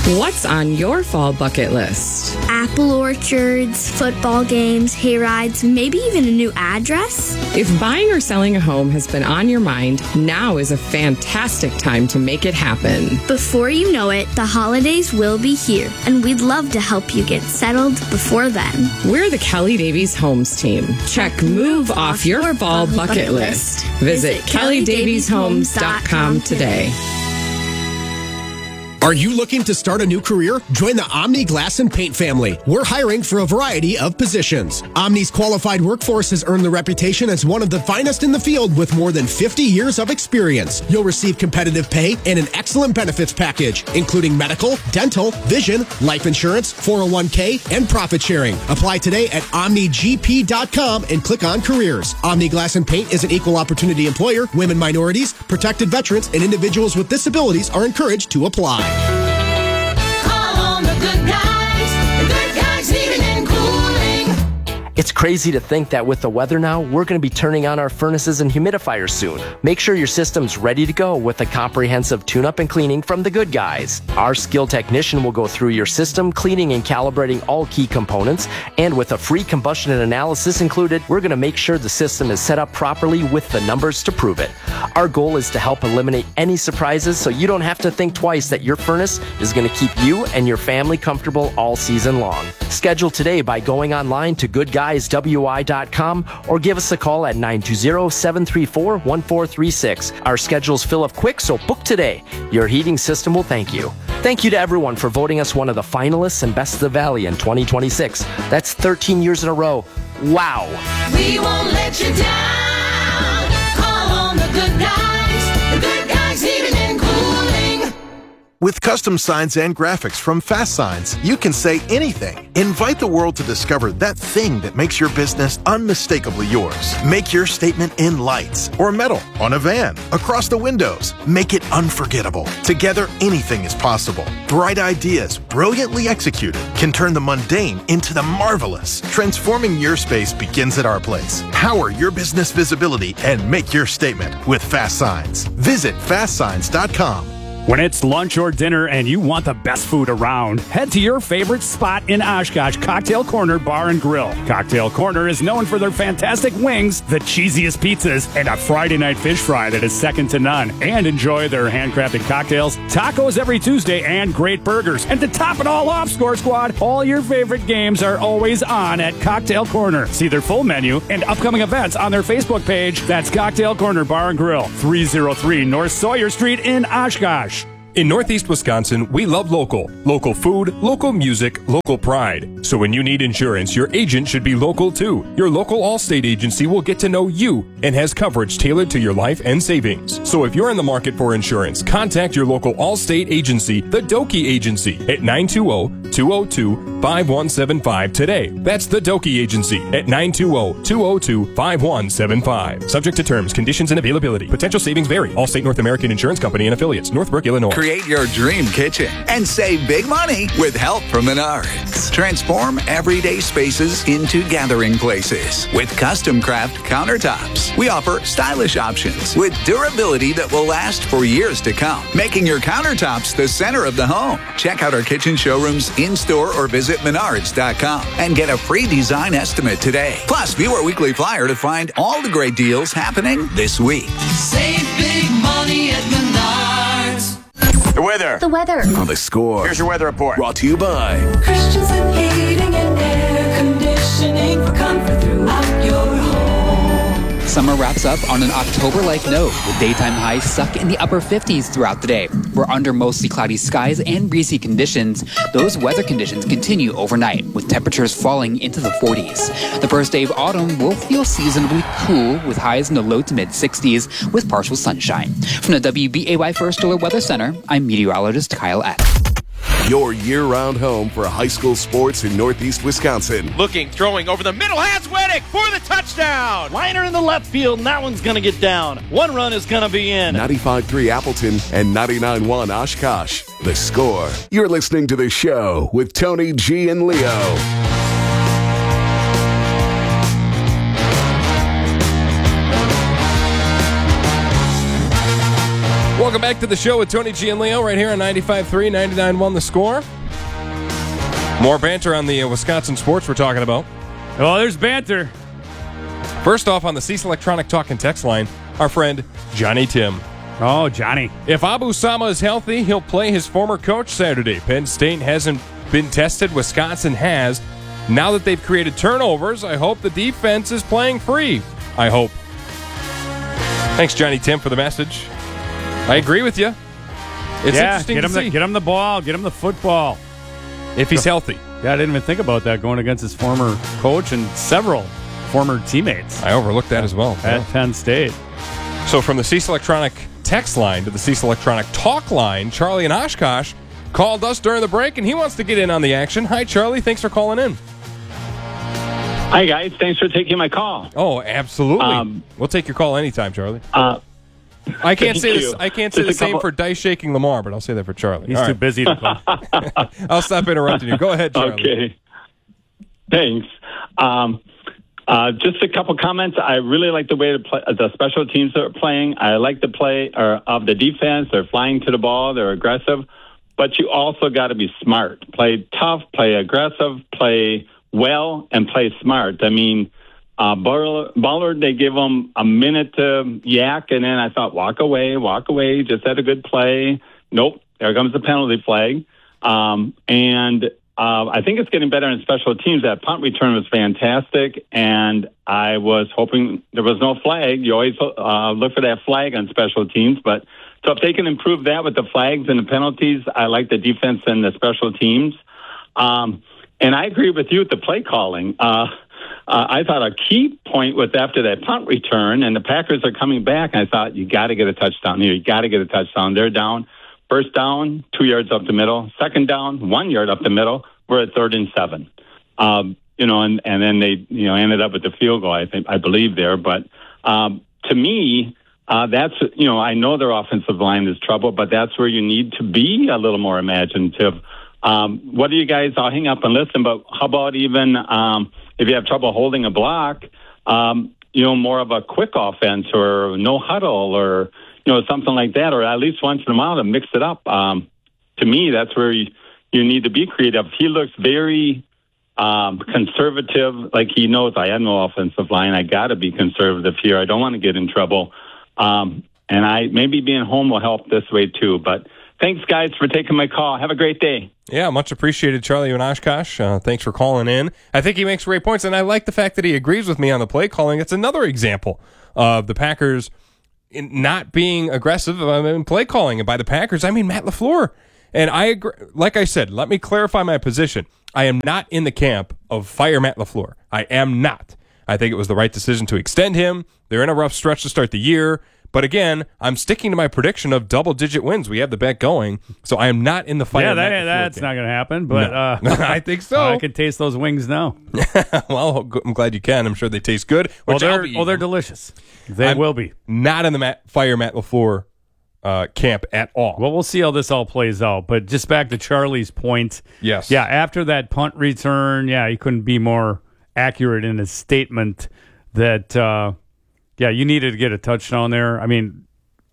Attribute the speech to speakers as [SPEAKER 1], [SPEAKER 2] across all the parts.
[SPEAKER 1] What's on your fall bucket list?
[SPEAKER 2] Apple orchards, football games, hay rides, maybe even a new address.
[SPEAKER 1] If buying or selling a home has been on your mind, now is a fantastic time to make it happen.
[SPEAKER 2] Before you know it, the holidays will be here, and we'd love to help you get settled before then.
[SPEAKER 1] We're the Kelly Davies Homes team. Check move off your fall bucket list. Visit kellydavieshomes.com today.
[SPEAKER 3] Are you looking to start a new career? Join the Omni Glass and Paint family. We're hiring for a variety of positions. Omni's qualified workforce has earned the reputation as one of the finest in the field with more than 50 years of experience. You'll receive competitive pay and an excellent benefits package, including medical, dental, vision, life insurance, 401k, and profit sharing. Apply today at OmniGP.com and click on careers. Omni Glass and Paint is an equal opportunity employer. Women, minorities, protected veterans, and individuals with disabilities are encouraged to apply.
[SPEAKER 4] Call on the good guys. The good guys heating and cooling.
[SPEAKER 5] It's crazy to think that with the weather now, we're going to be turning on our furnaces and humidifiers soon. Make sure your system's ready to go with a comprehensive tune-up and cleaning from the good guys. Our skilled technician will go through your system, cleaning and calibrating all key components, and with a free combustion analysis included, we're going to make sure the system is set up properly with the numbers to prove it. Our goal is to help eliminate any surprises so you don't have to think twice that your furnace is going to keep you and your family comfortable all season long. Schedule today by going online to goodguyswi.com or give us a call at 920-734-1436. Our schedules fill up quick, so book today. Your heating system will thank you. Thank you to everyone for voting us one of the finalists and Best of the Valley in 2026. That's 13 years in a row. Wow.
[SPEAKER 4] We won't let you down. Call on the good guys. The good guys heating and cooling.
[SPEAKER 6] With custom signs and graphics from Fast Signs, you can say anything. Invite the world to discover that thing that makes your business unmistakably yours. Make your statement in lights or metal, on a van, across the windows. Make it unforgettable. Together, anything is possible. Bright ideas, brilliantly executed, can turn the mundane into the marvelous. Transforming your space begins at our place. Power your business visibility and make your statement with Fast Signs. Visit fastsigns.com.
[SPEAKER 7] When it's lunch or dinner and you want the best food around, head to your favorite spot in Oshkosh, Cocktail Corner Bar and Grill. Cocktail Corner is known for their fantastic wings, the cheesiest pizzas, and a Friday night fish fry that is second to none. And enjoy their handcrafted cocktails, tacos every Tuesday, and great burgers. And to top it all off, Score Squad, all your favorite games are always on at Cocktail Corner. See their full menu and upcoming events on their Facebook page. That's Cocktail Corner Bar and Grill, 303 North Sawyer Street in Oshkosh.
[SPEAKER 8] In Northeast Wisconsin, we love local. Local food, local music, local pride. So when you need insurance, your agent should be local too. Your local Allstate agency will get to know you and has coverage tailored to your life and savings. So if you're in the market for insurance, contact your local Allstate agency, the Doki Agency, at 920-202-5175 today. That's the Doki Agency at 920-202-5175. Subject to terms, conditions, and availability. Potential savings vary. Allstate North American Insurance Company and Affiliates, Northbrook, Illinois.
[SPEAKER 9] Create your dream kitchen and save big money with help from Menards. Transform everyday spaces into gathering places with custom craft countertops. We offer stylish options with durability that will last for years to come, making your countertops the center of the home. Check out our kitchen showrooms in-store or visit Menards.com and get a free design estimate today. Plus, view our weekly flyer to find all the great deals happening this week.
[SPEAKER 4] Save big money at Menards.
[SPEAKER 10] The weather.
[SPEAKER 11] The weather.
[SPEAKER 10] On The Score. Here's your weather report. Brought to you by
[SPEAKER 4] Christensen Heating and Air Conditioning for comfort throughout your home.
[SPEAKER 12] Summer wraps up on an October-like note, with daytime highs stuck in the upper 50s throughout the day. We're under mostly cloudy skies and breezy conditions. Those weather conditions continue overnight, with temperatures falling into the 40s. The first day of autumn will feel seasonably cool, with highs in the low to mid-60s, with partial sunshine. From the WBAY First Alert Weather Center, I'm meteorologist Kyle Eck.
[SPEAKER 10] your year-round home for high school sports in Northeast Wisconsin.
[SPEAKER 13] Looking, throwing over the middle, has Weddick for the touchdown.
[SPEAKER 14] Liner in the left field, and that one's going to get down. One run is going to be in.
[SPEAKER 10] 95.3 Appleton and 99.1 Oshkosh. The Score. You're listening to The Show with Tony G and Leo.
[SPEAKER 8] Welcome back to the show with Tony G and Leo right here on 95.3, 99.1 The Score. More banter on the Wisconsin sports we're talking about.
[SPEAKER 7] Oh, there's banter.
[SPEAKER 8] First off, on the Cease Electronic Talk and Text line, our friend Johnny Tim.
[SPEAKER 7] Oh, Johnny.
[SPEAKER 8] If Abu Sama is healthy, he'll play his former coach Saturday. Penn State hasn't been tested. Wisconsin has. Now that they've created turnovers, I hope the defense is playing free. I hope. Thanks, Johnny Tim, for the message. I agree with you. It's interesting to see.
[SPEAKER 7] Get him the ball. Get him the football.
[SPEAKER 8] If he's healthy.
[SPEAKER 7] Yeah, I didn't even think about that going against his former coach and several former teammates.
[SPEAKER 8] I overlooked that as well.
[SPEAKER 7] At Penn State.
[SPEAKER 8] So from the Cease Electronic text line to the Cease Electronic talk line, Charlie in Oshkosh called us during the break, and he wants to get in on the action. Hi, Charlie. Thanks for calling in.
[SPEAKER 11] Hi, guys. Thanks for taking my call.
[SPEAKER 8] Oh, absolutely. We'll take your call anytime, Charlie. I can't say this. I can't say the same for Dice Shaking Lamar, but I'll say that for Charlie.
[SPEAKER 7] He's too busy to call.
[SPEAKER 8] I'll stop interrupting you. Go ahead, Charlie.
[SPEAKER 11] Okay. Thanks. Just a couple comments. I really like the way the special teams are playing. I like the play of the defense. They're flying to the ball. They're aggressive. But you also got to be smart. Play tough, play aggressive, play well, and play smart. I mean, Ballard, they give him a minute to yak, and then I thought, walk away, just had a good play. Nope, there comes the penalty flag. I think it's getting better in special teams. That punt return was fantastic, and I was hoping there was no flag. You always look for that flag on special teams, but so if they can improve that with the flags and the penalties, I like the defense and the special teams. And I agree with you with the play calling. I thought a key point was after that punt return, and the Packers are coming back. I thought, you got to get a touchdown here. You got to get a touchdown. They're down. First down, 2 yards up the middle. Second down, 1 yard up the middle. We're at 3rd and 7. And then they, ended up with the field goal, I believe there. But to me, that's, I know their offensive line is trouble, but that's where you need to be a little more imaginative. What do you guys, I'll hang up and listen, but how about even if you have trouble holding a block, more of a quick offense or no huddle or, something like that, or at least once in a while to mix it up. To me, that's where you need to be creative. He looks very conservative, like he knows I have no offensive line. I got to be conservative here. I don't want to get in trouble. And maybe being home will help this way too. But thanks, guys, for taking my call. Have a great day.
[SPEAKER 8] Yeah, much appreciated, Charlie in Oshkosh. Thanks for calling in. I think he makes great points, and I like the fact that he agrees with me on the play calling. It's another example of the Packers in not being aggressive in play calling. And by the Packers, I mean Matt LaFleur. And I agree. Like I said, let me clarify my position. I am not in the camp of fire Matt LaFleur. I am not. I think it was the right decision to extend him. They're in a rough stretch to start the year. But again, I'm sticking to my prediction of double-digit wins. We have the bet going, so I am not in the fire.
[SPEAKER 7] Yeah, that's not going to happen. But
[SPEAKER 8] no. I think so.
[SPEAKER 7] I can taste those wings now.
[SPEAKER 8] Well, I'm glad you can. I'm sure they taste good.
[SPEAKER 7] They're delicious. They will be.
[SPEAKER 8] Not in the fire Matt LaFleur camp at all.
[SPEAKER 7] Well, we'll see how this all plays out. But just back to Charlie's point.
[SPEAKER 8] Yes.
[SPEAKER 7] Yeah, after that punt return, he couldn't be more accurate in his statement that. You needed to get a touchdown there. I mean,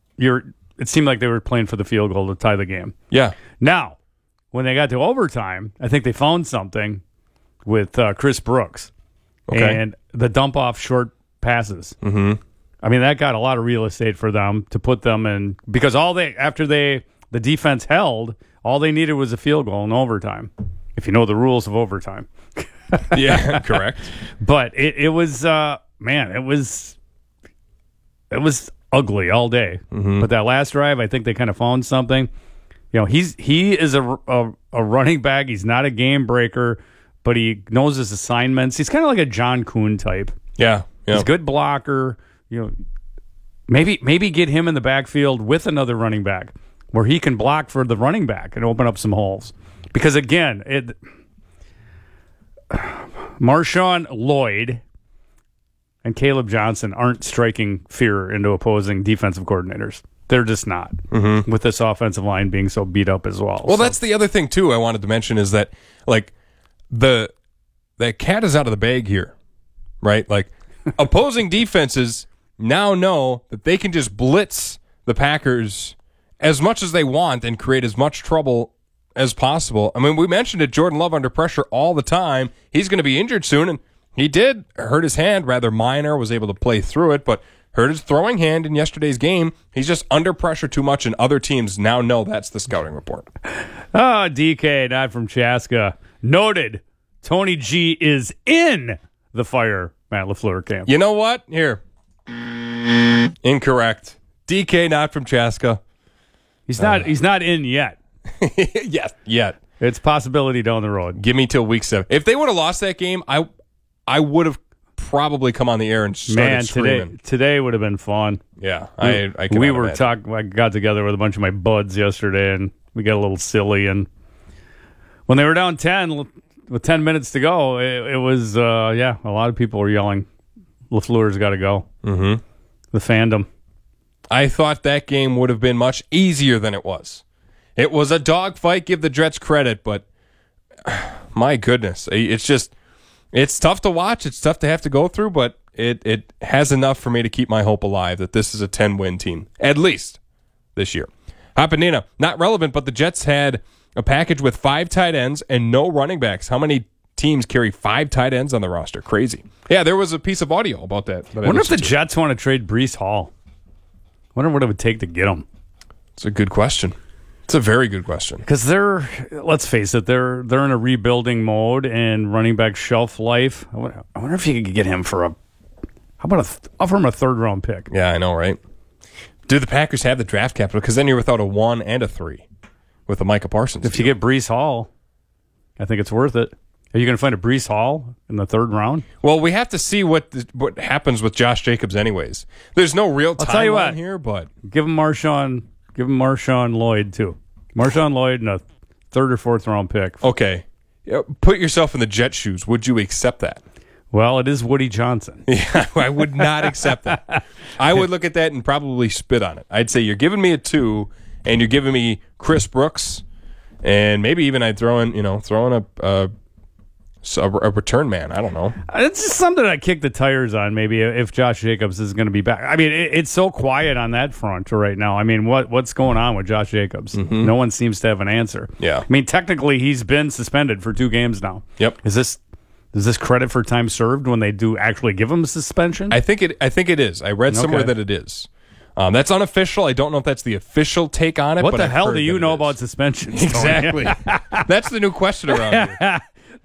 [SPEAKER 7] it seemed like they were playing for the field goal to tie the game.
[SPEAKER 8] Yeah.
[SPEAKER 7] Now, when they got to overtime, I think they found something with Chris Brooks and the dump-off short passes.
[SPEAKER 8] Mm-hmm.
[SPEAKER 7] I mean, that got a lot of real estate for them to put them in because the defense held, all they needed was a field goal in overtime, if you know the rules of overtime.
[SPEAKER 8] Yeah, correct.
[SPEAKER 7] But it was, it was ugly all day.
[SPEAKER 8] Mm-hmm.
[SPEAKER 7] But that last drive, I think they kind of found something. He is a running back. He's not a game breaker, but he knows his assignments. He's kind of like a John Kuhn type.
[SPEAKER 8] Yeah.
[SPEAKER 7] He's a good blocker. Maybe get him in the backfield with another running back where he can block for the running back and open up some holes. Because again, Marshawn Lloyd and Caleb Johnson aren't striking fear into opposing defensive coordinators. They're just not, with this offensive line being so beat up as well.
[SPEAKER 8] Well, that's the other thing, too, I wanted to mention is that, the cat is out of the bag here, right? Opposing defenses now know that they can just blitz the Packers as much as they want and create as much trouble as possible. I mean, we mentioned it, Jordan Love under pressure all the time. He's going to be injured soon, and he did hurt his hand, rather minor, was able to play through it, but hurt his throwing hand in yesterday's game. He's just under pressure too much, and other teams now know that's the scouting report.
[SPEAKER 7] Oh, DK, not from Chaska. Noted, Tony G is in the Fire Matt LaFleur camp.
[SPEAKER 8] You know what? Here. Incorrect. DK, not from Chaska.
[SPEAKER 7] He's not in yet.
[SPEAKER 8] Yes, yet.
[SPEAKER 7] It's possibility down the road.
[SPEAKER 8] Give me till week 7. If they would have lost that game, I would have probably come on the air and started screaming.
[SPEAKER 7] Today would have been fun.
[SPEAKER 8] Yeah, I
[SPEAKER 7] got together with a bunch of my buds yesterday, and we got a little silly. And when they were down 10 with 10 minutes to go, it was a lot of people were yelling, LaFleur's got to go.
[SPEAKER 8] Mm-hmm.
[SPEAKER 7] The fandom.
[SPEAKER 8] I thought that game would have been much easier than it was. It was a dogfight, give the Jets credit, but my goodness, it's tough to watch. It's tough to have to go through, but it has enough for me to keep my hope alive that this is a 10-win team, at least this year. Hapanina, not relevant, but the Jets had a package with 5 tight ends and no running backs. How many teams carry 5 tight ends on the roster? Crazy. Yeah, there was a piece of audio about that.
[SPEAKER 7] I wonder if the Jets want to trade Breece Hall. I wonder what it would take to get him.
[SPEAKER 8] It's a good question. It's a very good question.
[SPEAKER 7] Because let's face it, they're in a rebuilding mode and running back shelf life. I wonder if you could get him for offer him a 3rd-round pick.
[SPEAKER 8] Yeah, I know, right? Do the Packers have the draft capital? Because then you're without a 1 and a 3 with the Micah Parsons.
[SPEAKER 7] If you get Breece Hall, I think it's worth it. Are you going to find a Breece Hall in the 3rd round?
[SPEAKER 8] Well, we have to see what happens with Josh Jacobs anyways. There's no real timeline here, but
[SPEAKER 7] give him Marshawn Lloyd, too. Marshawn Lloyd and a 3rd or 4th round pick.
[SPEAKER 8] Okay. Put yourself in the Jet shoes. Would you accept that?
[SPEAKER 7] Well, it is Woody Johnson.
[SPEAKER 8] Yeah, I would not accept that. I would look at that and probably spit on it. I'd say you're giving me a 2, and you're giving me Chris Brooks, and maybe even I'd throw in a return man. I don't know.
[SPEAKER 7] It's just something I kick the tires on, maybe, if Josh Jacobs is going to be back. I mean, it's so quiet on that front right now. I mean, what's going on with Josh Jacobs?
[SPEAKER 8] Mm-hmm.
[SPEAKER 7] No one seems to have an answer.
[SPEAKER 8] Yeah.
[SPEAKER 7] I mean, technically, he's been suspended for 2 games now.
[SPEAKER 8] Yep.
[SPEAKER 7] Is this credit for time served when they do actually give him a suspension?
[SPEAKER 8] I think it is. I read somewhere that it is. That's unofficial. I don't know if that's the official take on it.
[SPEAKER 7] What the hell do you know about suspensions?
[SPEAKER 8] Exactly. That's the new question around here.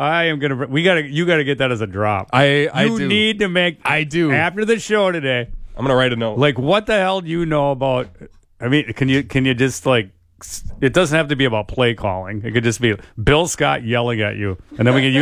[SPEAKER 7] You gotta get that as a drop.
[SPEAKER 8] I
[SPEAKER 7] do. Need to make.
[SPEAKER 8] I do.
[SPEAKER 7] After the show today,
[SPEAKER 8] I'm gonna write a note.
[SPEAKER 7] Like, what the hell do you know about? I mean, can you just like? It doesn't have to be about play calling. It could just be Bill Scott yelling at you, and then we can use